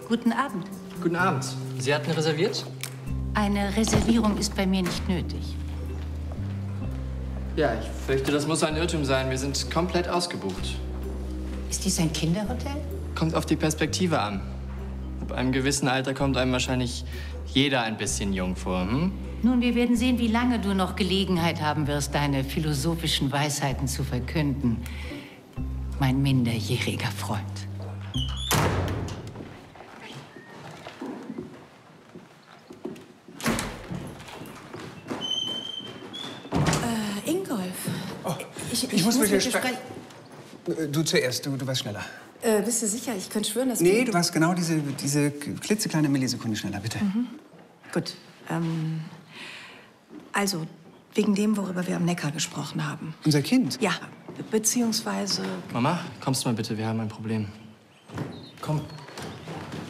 Guten Abend. Guten Abend. Sie hatten reserviert? Eine Reservierung ist bei mir nicht nötig. Ja, ich fürchte, das muss ein Irrtum sein. Wir sind komplett ausgebucht. Ist dies ein Kinderhotel? Kommt auf die Perspektive an. Ab einem gewissen Alter kommt einem wahrscheinlich jeder ein bisschen jung vor, hm? Nun, wir werden sehen, wie lange du noch Gelegenheit haben wirst, deine philosophischen Weisheiten zu verkünden. Mein minderjähriger Freund. Ingolf. Oh, ich muss mit dir sprechen. Du zuerst, du warst schneller. Bist du sicher? Ich könnte schwören, dass Nee, du warst genau diese klitzekleine Millisekunde schneller, bitte. Gut. Also, wegen dem, worüber wir am Neckar gesprochen haben. Unser Kind? Ja, beziehungsweise... Mama, kommst du mal bitte, wir haben ein Problem. Komm.